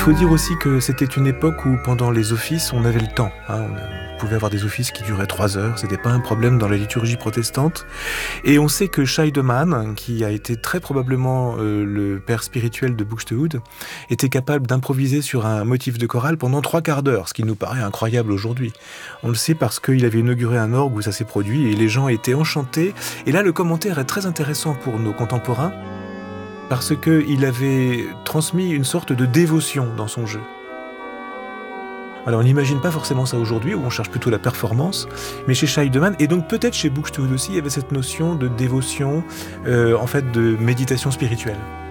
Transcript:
faut dire aussi que c'était une époque où, pendant les offices, on avait le temps. On pouvait avoir des offices qui duraient 3 heures, c'était pas un problème dans la liturgie protestante. Et on sait que Scheidemann, qui a été très probablement le père spirituel de Buxtehude, était capable d'improviser sur un motif de chorale pendant 3/4 d'heure, ce qui nous paraît incroyable aujourd'hui. On le sait parce qu'il avait inauguré un orgue où ça s'est produit et les gens étaient enchantés. Et là, le commentaire est très intéressant pour nos contemporains, parce qu'il avait transmis une sorte de dévotion dans son jeu. Alors on n'imagine pas forcément ça aujourd'hui, où on cherche plutôt la performance, mais chez Scheidemann, et donc peut-être chez Buxtehude aussi, il y avait cette notion de dévotion, en fait de méditation spirituelle.